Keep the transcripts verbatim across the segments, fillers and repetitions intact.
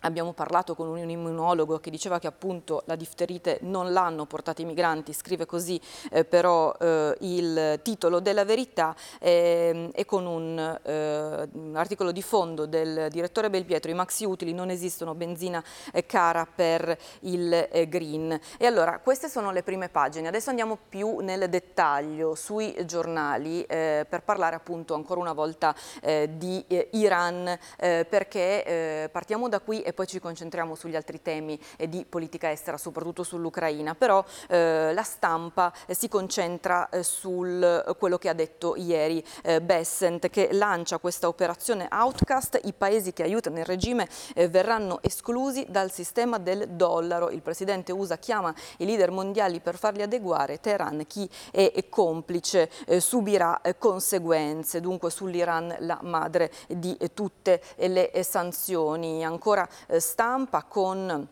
Abbiamo parlato con un immunologo che diceva che appunto la difterite non l'hanno portata i migranti, scrive così eh, però eh, il titolo della Verità, eh, e con un, eh, un articolo di fondo del direttore Belpietro: i maxi utili, non esistono benzina eh, cara per il eh, green. E allora queste sono le prime pagine, adesso andiamo più nel dettaglio sui giornali eh, per parlare appunto ancora una volta eh, di eh, Iran, eh, perché eh, partiamo da qui e poi ci concentriamo sugli altri temi eh, di politica estera, soprattutto sull'Ucraina. Però eh, la stampa eh, si concentra eh, sul eh, quello che ha detto ieri eh, Bessent, che lancia questa operazione Outcast: i paesi che aiutano il regime eh, verranno esclusi dal sistema del dollaro. Il presidente U S A chiama i leader mondiali per farli adeguare. Teheran, chi è, è complice eh, subirà eh, conseguenze. Dunque sull'Iran la madre di eh, tutte le eh, sanzioni. Ancora stampa con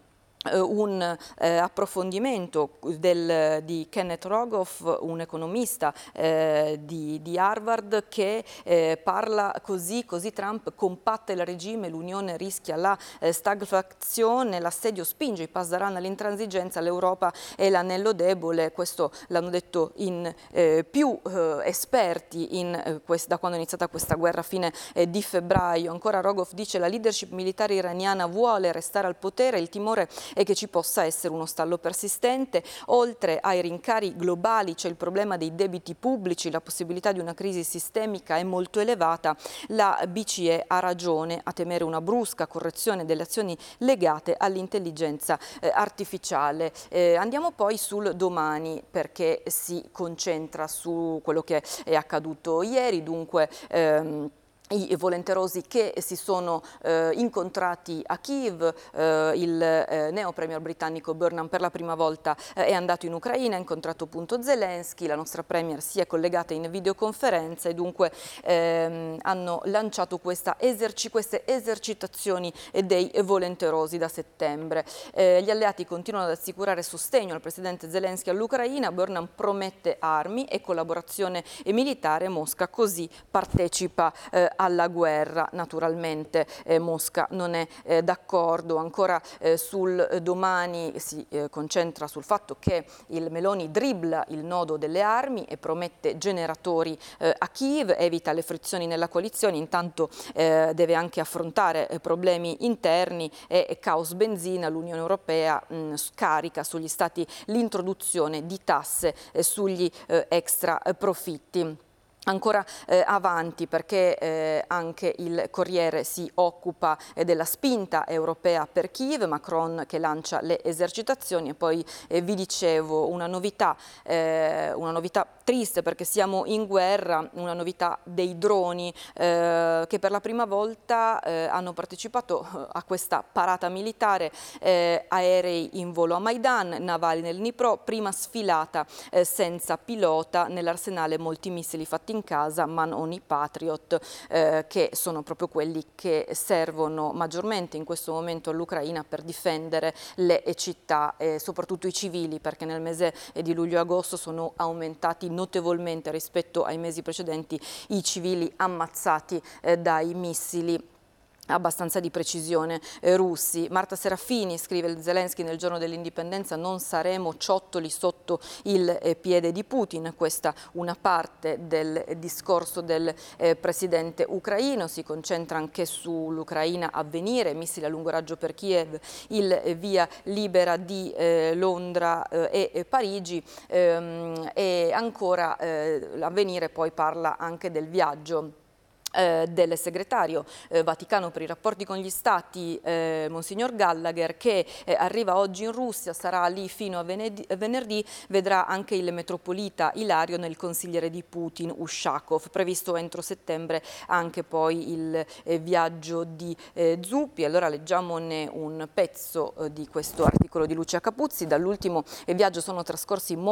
un eh, approfondimento del, di Kenneth Rogoff, un economista eh, di, di Harvard, che eh, parla così: così Trump compatta il regime, l'Unione rischia la eh, stagflazione, l'assedio spinge i Pasdaran all'intransigenza, l'Europa è l'anello debole. Questo l'hanno detto in eh, più eh, esperti in, eh, quest, da quando è iniziata questa guerra a fine eh, di febbraio. Ancora Rogoff dice: la leadership militare iraniana vuole restare al potere, il timore e che ci possa essere uno stallo persistente. Oltre ai rincari globali c'è il problema dei debiti pubblici, la possibilità di una crisi sistemica è molto elevata. La B C E ha ragione a temere una brusca correzione delle azioni legate all'intelligenza eh, artificiale. Eh, andiamo poi sul Domani, perché si concentra su quello che è accaduto ieri. Dunque ehm, i volenterosi che si sono eh, incontrati a Kiev, eh, il eh, neo premier britannico Burnham per la prima volta eh, è andato in Ucraina, ha incontrato appunto Zelensky, la nostra premier si è collegata in videoconferenza e dunque ehm, hanno lanciato questa eserci queste esercitazioni dei volenterosi da settembre. Eh, gli alleati continuano ad assicurare sostegno al presidente Zelensky all'Ucraina. Burnham promette armi e collaborazione militare. Mosca così partecipa eh, alla guerra. Naturalmente eh, Mosca non è eh, d'accordo. Ancora eh, sul eh, Domani si eh, concentra sul fatto che il Meloni dribbla il nodo delle armi e promette generatori eh, a Kiev, evita le frizioni nella coalizione, intanto eh, deve anche affrontare eh, problemi interni e, e caos benzina. L'Unione Europea mh, scarica sugli stati l'introduzione di tasse eh, sugli eh, extra eh, profitti. Ancora eh, avanti, perché eh, anche il Corriere si occupa eh, della spinta europea per Kiev, Macron che lancia le esercitazioni. E poi eh, vi dicevo una novità, eh, una novità triste, perché siamo in guerra, una novità dei droni eh, che per la prima volta eh, hanno partecipato a questa parata militare, eh, aerei in volo a Maidan, navali nel Dnipro, prima sfilata eh, senza pilota, nell'arsenale molti missili fatti in casa, ma non i Patriot, eh, che sono proprio quelli che servono maggiormente in questo momento all'Ucraina per difendere le città e soprattutto i civili, perché nel mese di luglio e agosto sono aumentati notevolmente rispetto ai mesi precedenti i civili ammazzati eh, dai missili abbastanza di precisione eh, russi. Marta Serafini scrive: Zelensky nel giorno dell'indipendenza: non saremo ciottoli sotto il eh, piede di Putin. Questa una parte del eh, discorso del eh, presidente ucraino. Si concentra anche sull'Ucraina a venire, missili a lungo raggio per Kiev, il eh, via libera di eh, Londra eh, e Parigi, ehm, e ancora eh, l'Avvenire poi parla anche del viaggio Eh, del segretario eh, Vaticano per i rapporti con gli stati, eh, Monsignor Gallagher, che eh, arriva oggi in Russia, sarà lì fino a venerdì, venerdì, vedrà anche il metropolita Ilario nel consigliere di Putin Ushakov. Previsto entro settembre anche poi il eh, viaggio di eh, Zuppi. Allora leggiamone un pezzo eh, di questo articolo di Lucia Capuzzi. Dall'ultimo eh, viaggio sono trascorsi molti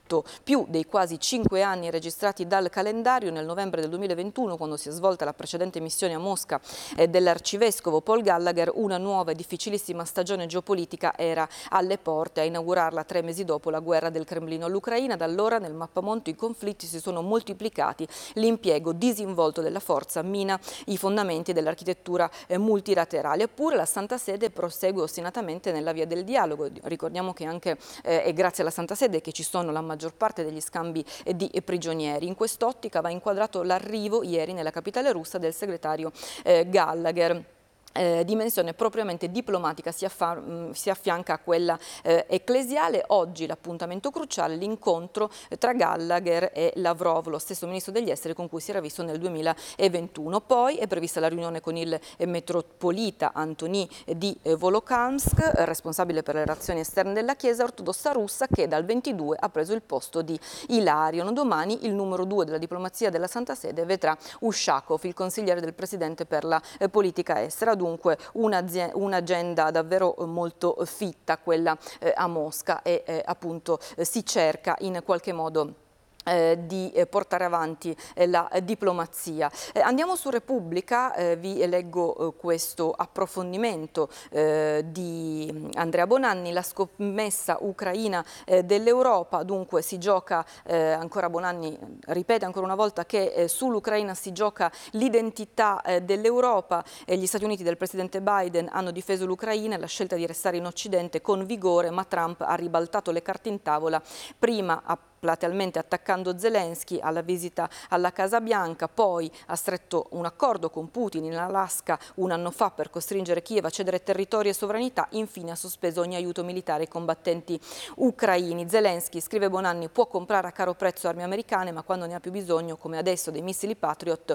molto più dei quasi cinque anni registrati dal calendario. Nel novembre del duemilaventuno, quando si è svolta la precedente missione a Mosca eh, dell'arcivescovo Paul Gallagher, una nuova e difficilissima stagione geopolitica era alle porte. A inaugurarla tre mesi dopo la guerra del Cremlino all'Ucraina. Da allora nel mappamondo i conflitti si sono moltiplicati, l'impiego disinvolto della forza mina i fondamenti dell'architettura eh, multilaterale. Eppure la Santa Sede prosegue ostinatamente nella via del dialogo. Ricordiamo che anche eh, è grazie alla Santa Sede che ci sono la maggior parte degli scambi eh, di eh, prigionieri. In quest'ottica va inquadrato l'arrivo ieri nella capitale russa del segretario eh, Gallagher. Eh, dimensione propriamente diplomatica si, mh, si affianca a quella eh, ecclesiale. Oggi l'appuntamento cruciale, l'incontro tra Gallagher e Lavrov, lo stesso ministro degli esteri con cui si era visto nel duemilaventuno. Poi è prevista la riunione con il eh, metropolita Antoni di eh, Volokhansk, responsabile per le relazioni esterne della Chiesa ortodossa russa, che dal ventidue ha preso il posto di Ilarion. Domani il numero due della diplomazia della Santa Sede vedrà Ushakov, il consigliere del presidente per la eh, politica estera. Dunque un'agenda davvero molto fitta quella eh, a Mosca e eh, appunto eh, si cerca in qualche modo Eh, di eh, portare avanti eh, la eh, diplomazia. Eh, andiamo su Repubblica, eh, vi leggo eh, questo approfondimento eh, di Andrea Bonanni. La scommessa ucraina eh, dell'Europa. Dunque si gioca, eh, ancora Bonanni ripete ancora una volta che eh, sull'Ucraina si gioca l'identità eh, dell'Europa. Eh, gli Stati Uniti del presidente Biden hanno difeso l'Ucraina e la scelta di restare in Occidente con vigore, ma Trump ha ribaltato le carte in tavola, prima a platealmente attaccando Zelensky alla visita alla Casa Bianca, poi ha stretto un accordo con Putin in Alaska un anno fa per costringere Kiev a cedere territori e sovranità, infine ha sospeso ogni aiuto militare ai combattenti ucraini. Zelensky, scrive Bonanni, può comprare a caro prezzo armi americane, ma quando ne ha più bisogno, come adesso dei missili Patriot,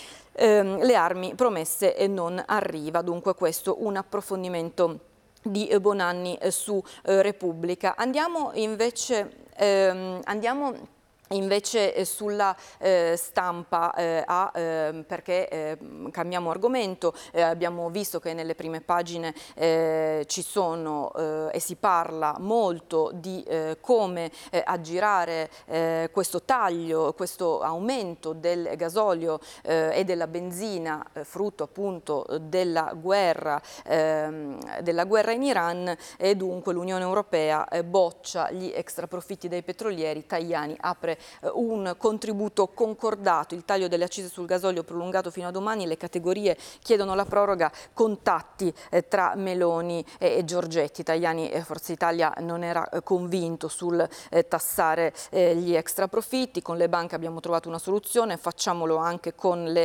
ehm, le armi promesse e non arriva. Dunque questo un approfondimento di Bonanni su eh, Repubblica. Andiamo invece Ehm, andiamo invece sulla eh, stampa, eh, a, eh, perché eh, cambiamo argomento. Eh, abbiamo visto che nelle prime pagine eh, ci sono eh, e si parla molto di eh, come eh, aggirare eh, questo taglio, questo aumento del gasolio eh, e della benzina, eh, frutto appunto della guerra, eh, della guerra in Iran, e dunque l'Unione Europea eh, boccia gli extraprofitti dei petrolieri. Tajani apre un contributo concordato, il taglio delle accise sul gasolio prolungato fino a domani, le categorie chiedono la proroga, contatti eh, tra Meloni e, e Giorgetti. Tajani e Forza Italia non era eh, convinto sul eh, tassare eh, gli extraprofitti, con le banche abbiamo trovato una soluzione, facciamolo anche con le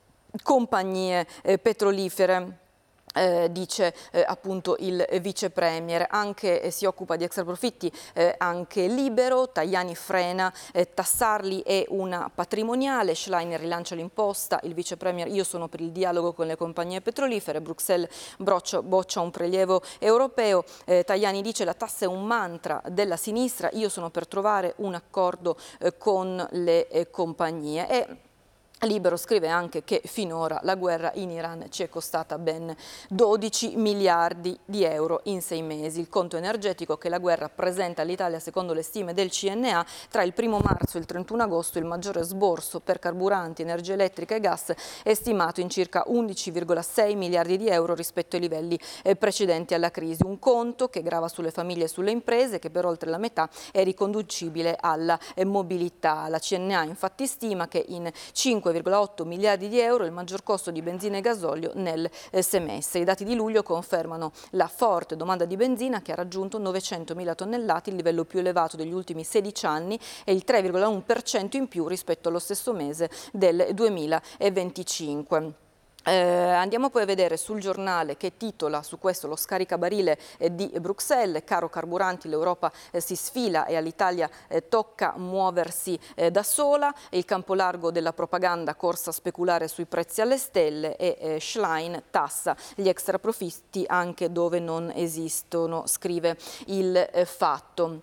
compagnie eh, petrolifere. Eh, dice eh, appunto il vice premier. Anche eh, si occupa di extraprofitti eh, anche Libero. Tajani frena, eh, tassarli è una patrimoniale. Schlein rilancia l'imposta, il vice premier: io sono per il dialogo con le compagnie petrolifere. Bruxelles broccia, boccia un prelievo europeo. eh, Tajani dice: la tassa è un mantra della sinistra, io sono per trovare un accordo eh, con le eh, compagnie. E Libero scrive anche che finora la guerra in Iran ci è costata ben dodici miliardi di euro in sei mesi. Il conto energetico che la guerra presenta all'Italia, secondo le stime del C N A, tra il primo marzo e il trentuno agosto il maggiore sborso per carburanti, energia elettrica e gas è stimato in circa undici virgola sei miliardi di euro rispetto ai livelli eh, precedenti alla crisi. Un conto che grava sulle famiglie e sulle imprese, che per oltre la metà è riconducibile alla eh, mobilità. La C N A infatti stima che in cinque virgola otto miliardi di euro il maggior costo di benzina e gasolio nel eh, semestre. I dati di luglio confermano la forte domanda di benzina, che ha raggiunto novecentomila tonnellate, il livello più elevato degli ultimi sedici anni, e il tre virgola uno per cento in più rispetto allo stesso mese del duemilaventicinque. Eh, andiamo poi a vedere sul Giornale, che titola su questo lo scaricabarile eh, di Bruxelles: caro carburanti, l'Europa eh, si sfila e all'Italia eh, tocca muoversi eh, da sola. Il campo largo della propaganda, corsa a speculare sui prezzi alle stelle, e eh, Schlein tassa gli extraprofitti anche dove non esistono, scrive il eh, Fatto.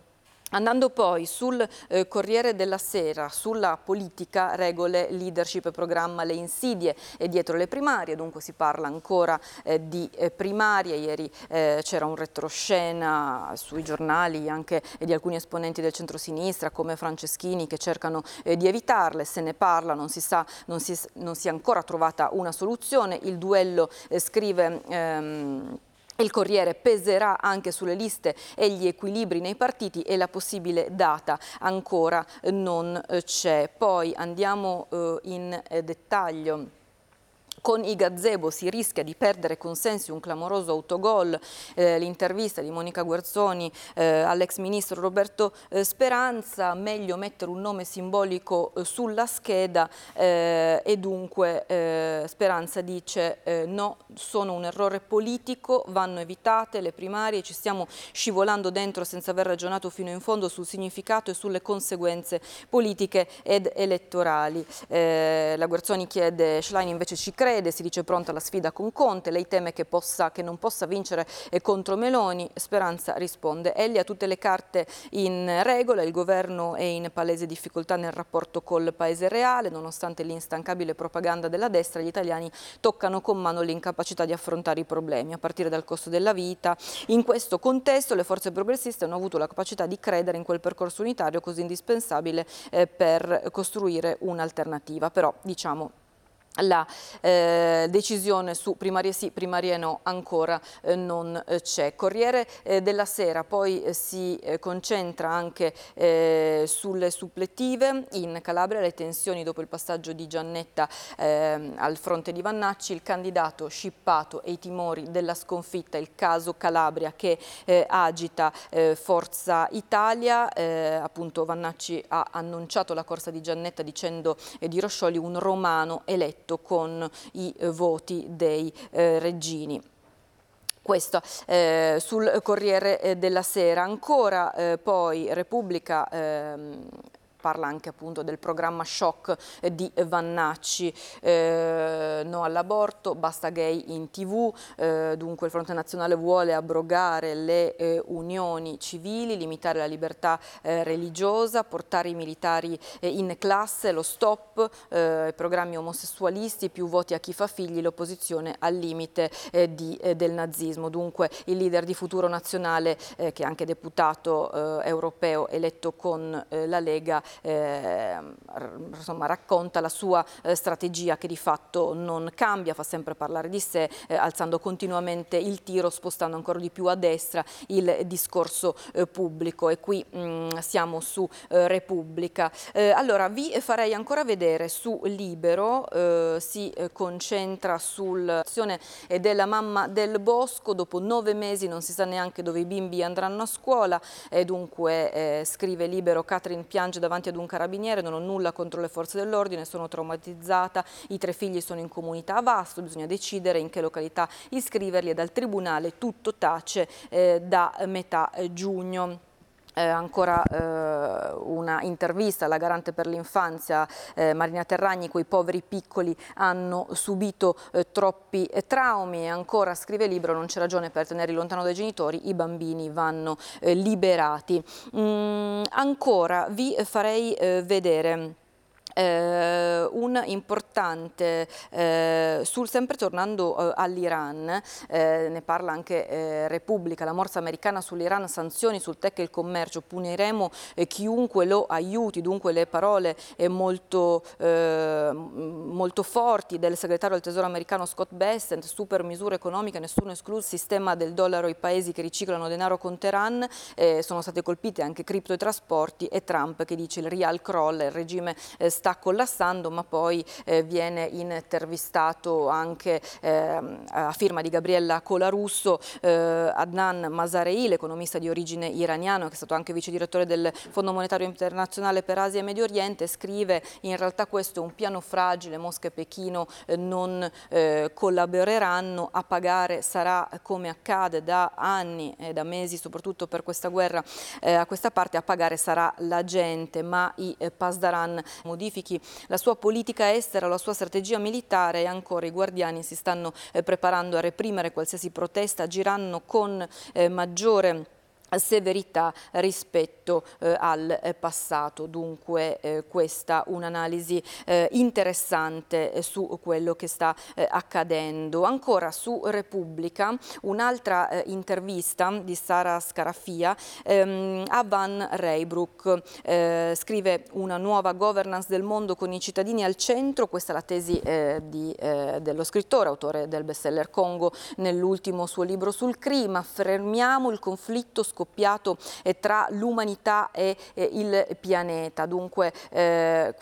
Andando poi sul eh, Corriere della Sera, sulla politica, regole, leadership e programma, le insidie e dietro le primarie, dunque si parla ancora eh, di eh, primarie. Ieri eh, c'era un retroscena sui giornali anche eh, di alcuni esponenti del centrosinistra come Franceschini che cercano eh, di evitarle, se ne parla, non si sa, non si, non si è ancora trovata una soluzione. Il duello, eh, scrive ehm, il Corriere, peserà anche sulle liste e gli equilibri nei partiti e la possibile data ancora non c'è. Poi andiamo eh, in eh, dettaglio. Con i gazebo si rischia di perdere consensi, un clamoroso autogol, eh, l'intervista di Monica Guerzoni eh, all'ex ministro Roberto eh, Speranza, meglio mettere un nome simbolico eh, sulla scheda eh, e dunque eh, Speranza dice eh, no, sono un errore politico, vanno evitate le primarie, ci stiamo scivolando dentro senza aver ragionato fino in fondo sul significato e sulle conseguenze politiche ed elettorali. Eh, la Guerzoni chiede, Schlein invece ci crede, si dice pronta alla sfida con Conte, lei teme che, possa, che non possa vincere contro Meloni, Speranza risponde, egli ha tutte le carte in regola, il governo è in palese difficoltà nel rapporto col paese reale, nonostante l'instancabile propaganda della destra, gli italiani toccano con mano l'incapacità di affrontare i problemi, a partire dal costo della vita. In questo contesto le forze progressiste hanno avuto la capacità di credere in quel percorso unitario così indispensabile eh, per costruire un'alternativa, però diciamo la eh, decisione su primarie sì, primarie no ancora eh, non eh, c'è. Corriere eh, della Sera poi eh, si eh, concentra anche eh, sulle suppletive. In Calabria le tensioni dopo il passaggio di Giannetta eh, al fronte di Vannacci, il candidato scippato e i timori della sconfitta, il caso Calabria che eh, agita eh, Forza Italia. Eh, appunto Vannacci ha annunciato la corsa di Giannetta dicendo eh, di Roscioli un romano eletto con i eh, voti dei eh, reggini. Questo eh, sul Corriere eh, della Sera. Ancora eh, poi Repubblica ehm, parla anche appunto del programma shock eh, di Vannacci, eh, no all'aborto, basta gay in tv, eh, dunque il Fronte Nazionale vuole abrogare le eh, unioni civili, limitare la libertà eh, religiosa, portare i militari eh, in classe, lo stop, eh, programmi omosessualisti, più voti a chi fa figli, l'opposizione al limite eh, di, eh, del nazismo. Dunque il leader di Futuro Nazionale, eh, che è anche deputato eh, europeo eletto con eh, la Lega, Eh, insomma, racconta la sua eh, strategia che di fatto non cambia, fa sempre parlare di sé, eh, alzando continuamente il tiro, spostando ancora di più a destra il discorso eh, pubblico, e qui mh, siamo su eh, Repubblica. Eh, allora vi farei ancora vedere su Libero, eh, si eh, concentra sull'azione della mamma del Bosco, dopo nove mesi non si sa neanche dove i bimbi andranno a scuola, e dunque eh, scrive Libero, Catherine piange davanti ad un carabiniere, non ho nulla contro le forze dell'ordine, sono traumatizzata, i tre figli sono in comunità a Vasto, bisogna decidere in che località iscriverli e dal tribunale tutto tace eh, da metà giugno. Eh, ancora eh, una intervista alla garante per l'infanzia eh, Marina Terragni, quei poveri piccoli hanno subito eh, troppi eh, traumi, e ancora scrive Libero, non c'è ragione per tenerli lontano dai genitori, i bambini vanno eh, liberati. Mm, ancora vi farei eh, vedere Eh, un importante, eh, sul, sempre tornando eh, all'Iran, eh, ne parla anche eh, Repubblica, la morsa americana sull'Iran, sanzioni sul tech e il commercio, puniremo eh, chiunque lo aiuti, dunque le parole eh, molto, eh, molto forti del segretario del tesoro americano Scott Bessent, super misure economiche, nessuno escluso, sistema del dollaro ai paesi che riciclano denaro con Teheran, eh, sono state colpite anche cripto e trasporti, e Trump che dice il real crolla, il regime eh, sta collassando, ma poi eh, viene intervistato anche eh, a firma di Gabriella Colarusso eh, Adnan Masarei, l'economista di origine iraniano che è stato anche vice direttore del Fondo Monetario Internazionale per Asia e Medio Oriente, scrive in realtà questo è un piano fragile, Mosca e Pechino eh, non eh, collaboreranno, a pagare sarà, come accade da anni e da mesi soprattutto per questa guerra eh, a questa parte, a pagare sarà la gente, ma i eh, Pasdaran modifichi la sua politica estera, la sua strategia militare, e ancora i guardiani si stanno eh, preparando a reprimere qualsiasi protesta, agiranno con eh, maggiore severità rispetto eh, al eh, passato. Dunque eh, questa un'analisi eh, interessante eh, su quello che sta eh, accadendo. Ancora su Repubblica un'altra eh, intervista di Sara Scarafia ehm, a Van Reybrouck, eh, scrive una nuova governance del mondo con i cittadini al centro. Questa è la tesi eh, di, eh, dello scrittore, autore del bestseller Congo, nell'ultimo suo libro sul clima. Fermiamo il conflitto scoppiato tra l'umanità e il pianeta. Dunque eh,